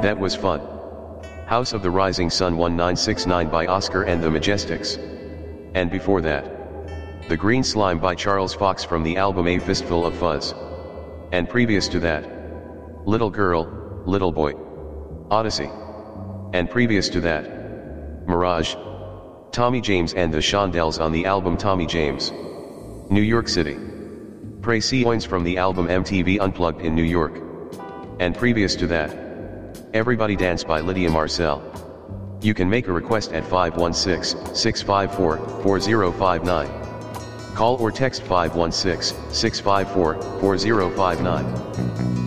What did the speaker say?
That was fun. House of the Rising Sun 1969 by Oscar and the Majestics. And before that, The Green Slime by Charles Fox from the album A Fistful of Fuzz. And previous to that, Little Girl, Little Boy, Odyssey. And previous to that, Mirage, Tommy James and the Shondells on the album Tommy James. New York City. Précisions from the album MTV Unplugged in New York. And previous to that, Everybody Dance by Lydia Marcel. You can make a request at 516-654-4059. Call or text 516-654-4059.